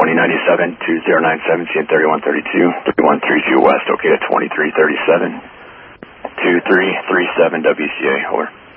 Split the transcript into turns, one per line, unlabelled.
2097, 2097, CN 3132, 3132 West, okay at 2337, 2337 WCA, over.